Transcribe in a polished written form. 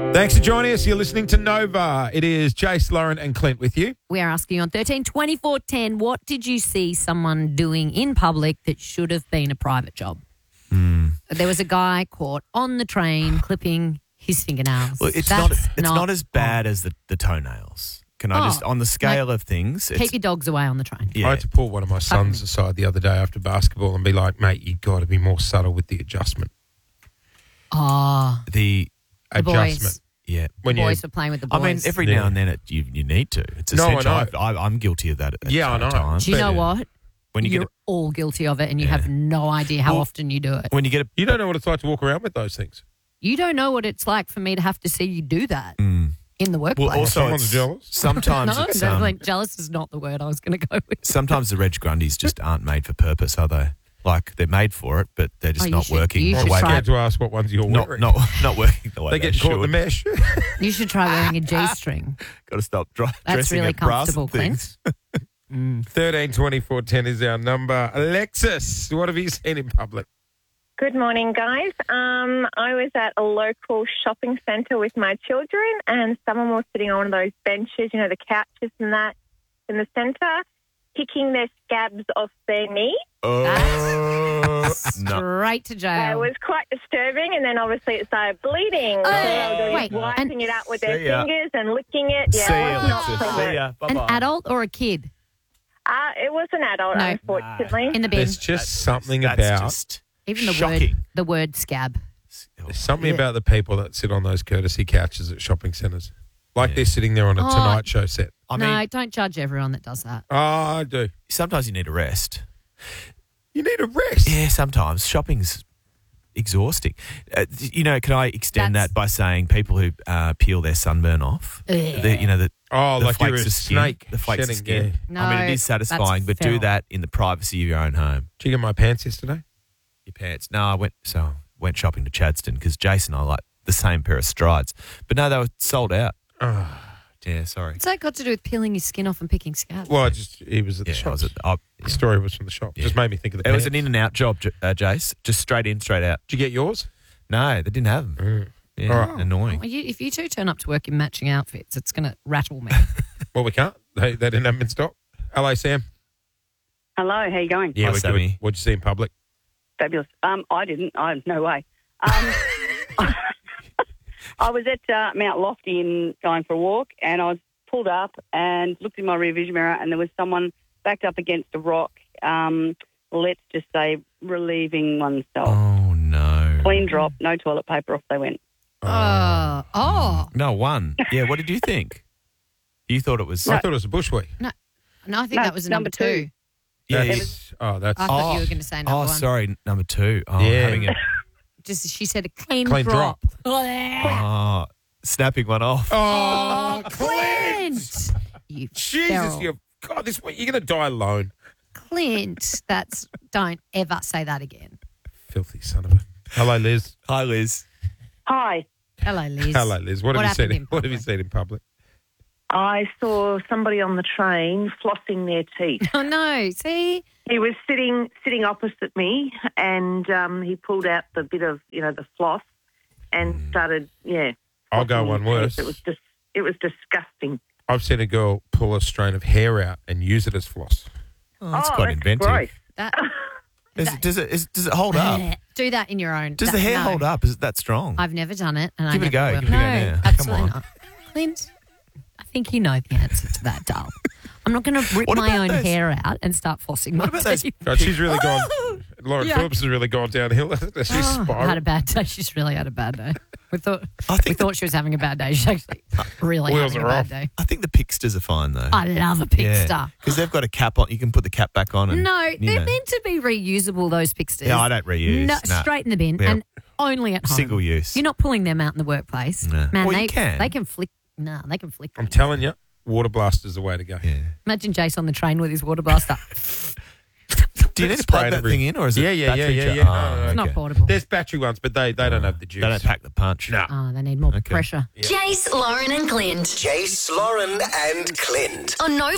Thanks for joining us. You're listening to Nova. It is Jace, Lauren and Clint with you. We are asking you on 13 24 10, what did you see someone doing in public that should have been a private job? There was a guy caught on the train clipping his fingernails. Well, it's not as bad as the toenails. Can I just, on the scale of things... Keep your dogs away on the train. Yeah. I had to pull one of my sons aside the other day after basketball and be like, mate, you've got to be more subtle with the adjustment. Oh, The Adjustment. boys. Yeah. When The boys were playing with the boys. I mean, every now and then you need to. It's No, I essential. know. I'm guilty of that at Yeah, I know. times. Do you know Yeah. what? When you You're get all guilty of it and you have no idea how often you do it. when you get a You don't know what it's like to walk around with those things. You don't know what it's like for me to have to see you do that in the workplace. well, also Someone's it's, jealous? sometimes no, it's definitely. Jealous is not the word I was going to go with. sometimes the Reg Grundys just aren't made for purpose, are they? Like they're made for it, but they're just Oh, you not should- working you the should way try- Scared to ask what ones you're not wearing. not working the way They get caught in the mesh. You should try wearing a G-string. Got to stop That's dressing really at brass comfortable, and things. Clint. 13 24 10 is our number. Alexis, what have you seen in public? Good morning, guys. I was at a local shopping centre with my children and someone was sitting on one of those benches, the couches and that in the centre, picking their scabs off their knee. Oh, no. Straight to It jail. was quite disturbing and then obviously it started bleeding. Oh, So they were wait, wiping it out with their See ya. fingers and licking it. See Yeah, it ya, was not Alexis. pleasant. See ya. An Bye-bye. adult or a kid? It was an adult, No. unfortunately. In the bin. There's just something That's about just Even shocking. the word scab. there's something about the people that sit on those courtesy couches at shopping centres. Like they're sitting there on a Tonight Show set. I mean, No, don't judge everyone that does that. Oh, I do. sometimes you need a rest. You need a rest. Yeah, sometimes shopping's exhausting. Can I extend That's- that by saying people who peel their sunburn off? Ugh. The Oh, the like you're flakes a of skin, snake the flakes of shedding, skin. yeah. No, I mean, it is satisfying, that's but do feral. that in the privacy of your own home. Did you get my pants yesterday? Your pants. No, I went shopping to Chadstone because Jason and I like the same pair of strides, but no, they were sold out. Oh. Yeah, sorry. What's that got to do with peeling your skin off and picking scabs? Well, he was at the Yeah, I shop. was The story was from the shop. Yeah. Just made me think of the It was pants. an in and out job, Jace. Just straight in, straight out. Did you get yours? No, they didn't have them. Yeah, All right. annoying. Well, if you two turn up to work in matching outfits, it's going to rattle me. Well, we can't. They didn't have them in stock. Hello, Sam. Hello, how you going? Yeah, Hi, we're Sammy. good. What'd you see in public? Fabulous. I didn't. No way. I was at Mount Lofty going for a walk, and I was pulled up and looked in my rear vision mirror, and there was someone backed up against a rock. Let's just say relieving oneself. Oh no. Clean drop, no toilet paper, off they went. Oh. No one. Yeah, what did you think? You thought it was. I thought it was a bushweek. No, I think No, that was number number two. two. Yeah, That's, that's I thought you were going to say number one. sorry, number two. Oh, Yeah. having a She said a clean Clean drop. snapping one off. Oh, Clint! You Jesus, feral. this week you're going to die alone. Clint, don't ever say that again. Filthy son of a. Hello, Liz. Hi, Liz. Hi. Hello, Liz. Hello, Liz. What have you happened seen? in What have you public? seen in public? I saw somebody on the train flossing their teeth. Oh, no. See? He was sitting opposite me, and he pulled out the bit of the floss and started I'll go flossing one his teeth. worse. It was disgusting. I've seen a girl pull a strain of hair out and use it as floss. Oh, that's quite that's inventive. gross. That, Does it hold up? do that in your own. Does the hair hold up? Is it that strong? I've never done it. And Give I it a go. never will. Give it a go No, now. Come absolutely on. not. Clint, I think you know the answer to that, doll. I'm not going to rip What my about own those- hair out and start flossing my What about those- teeth. God, she's really gone. Lauren Yeah. Phillips has really gone downhill. She's Oh, I had a spiraled. bad day. She's really had a bad day. We thought I think we thought she was having a bad day. She's actually really Wheels having a are bad off. day. I think the Pixters are fine though. I love a Pixter. because they've got a cap on. You can put the cap back on. And, No, you they're know. meant to be reusable, those Pixters. Yeah, I don't reuse. No, Nah. straight in the bin Yeah. and only at home. Single use. You're not pulling them out in the workplace. No. Man, Well, they you can. They can flick. No, they can flick. I'm things. telling you, water blast is the way to go. Yeah. Imagine Jace on the train with his water blaster. Do you need to Spray plug it that thing in, or is it? Yeah. battery Yeah. charge? No, Oh, It's not okay. portable. There's battery ones, but they don't have the juice. They don't pack the punch. No. Oh, they need more Okay. pressure. Jace, Lauren and Clint Jace, Lauren and Clint. on Nova.